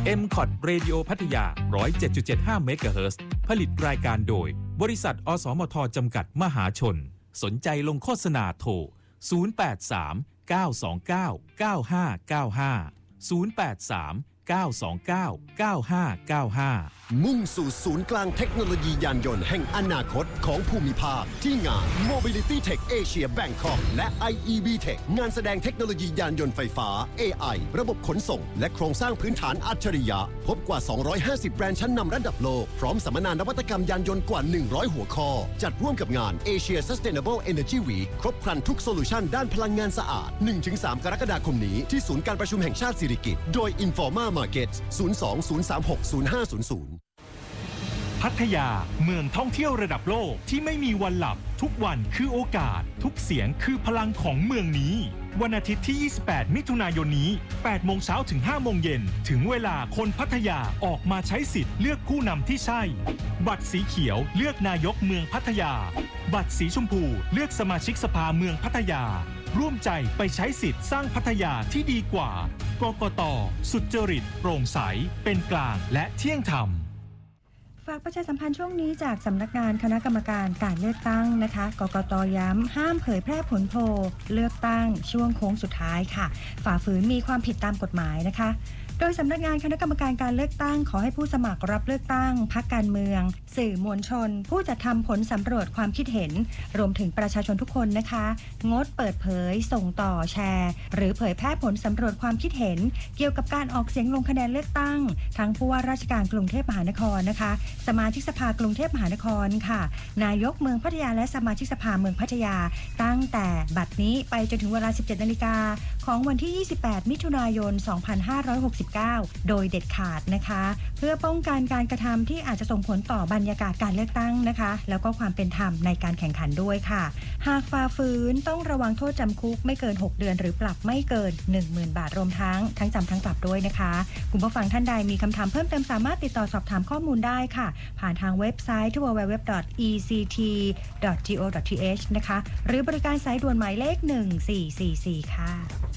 MCOT Radio พัทยา 107.75 เมกะเฮิรตซ์ผลิตรายการโดยบริษัทอสมทจำกัดมหาชนสนใจลงโฆษณาโทร 083 929 9595 083 929 9595 มุ่งสู่ศูนย์กลางเทคโนโลยียานยนต์แห่งอนาคตของภูมิภาคที่งาน Mobility Tech Asia Bangkok และ IEB Tech งานแสดงเทคโนโลยียานยนต์ไฟฟ้า AI ระบบขนส่งและโครงสร้างพื้นฐานอัจฉริยะพบกว่า250แบรนด์ชั้นนำระดับโลกพร้อมสัมมนานวัตกรรมยานยนต์กว่า100หัวข้อจัดร่วมกับงาน Asia Sustainable Energy Week ครบครันทุกโซลูชันด้านพลังงานสะอาด 1-3 กรกฎาคมนี้ที่ศูนย์การประชุมแห่งชาติสิริกิติ์โดย Informa Market 02-036-0500 พัทยาเมืองท่องเที่ยวระดับโลกที่ไม่มีวันหลับทุกวันคือโอกาสทุกเสียงคือพลังของเมืองนี้วันอาทิตย์ที่28มิถุนายนนี้8โมงเช้าถึง5โมงเย็นถึงเวลาคนพัทยาออกมาใช้สิทธิ์เลือกผู้นำที่ใช่บัตรสีเขียวเลือกนายกเมืองพัทยาบัตรสีชมพูเลือกสมาชิกสภาเมืองพัทยาร่วมใจไปใช้สิทธิ์สร้างพัทยาที่ดีกว่ากกต.สุจริตโปร่งใสเป็นกลางและเที่ยงธรรมฝากประชาสัมพันธ์ช่วงนี้จากสำนักงานคณะกรรมการการเลือกตั้งนะคะกกต.ย้ำห้ามเผยแพร่ผลโพลเลือกตั้งช่วงโค้งสุดท้ายค่ะฝ่าฝืนมีความผิดตามกฎหมายนะคะโดยสำนักงานคณะกรรมการการเลือกตั้งขอให้ผู้สมัครรับเลือกตั้งพรรคการเมืองสื่อมวลชนผู้จัดทำผลสำรวจความคิดเห็นรวมถึงประชาชนทุกคนนะคะงดเปิดเผยส่งต่อแชร์หรือเผยแพร่ผลสำรวจความคิดเห็นเกี่ยวกับการออกเสียงลงคะแนนเลือกตั้งทั้งผู้ว่าราชการกรุงเทพมหานครนะคะสมาชิกสภากรุงเทพมหานครค่ะนายกเมืองพัทยาและสมาชิกสภาเมืองพัทยาตั้งแต่บัดนี้ไปจนถึงเวลา 17 นาฬิกาของวันที่ 28 มิถุนายน 2569 โดยเด็ดขาดนะคะเพื่อป้องกันการกระทำที่อาจจะส่งผลต่อบรรยากาศการเลือกตั้งนะคะแล้วก็ความเป็นธรรมในการแข่งขันด้วยค่ะหากฝ่าฝืนต้องระวังโทษจำคุกไม่เกิน6เดือนหรือปรับไม่เกิน 10,000 บาทรวมทั้งจำทั้งปรับด้วยนะคะคุณผู้ฟังท่านใดมีคำถามเพิ่มเติมสามารถติดต่อสอบถามข้อมูลได้ค่ะผ่านทางเว็บไซต์ www.ect.go.th นะคะหรือบริการสายด่วนหมายเลข1444ค่ะ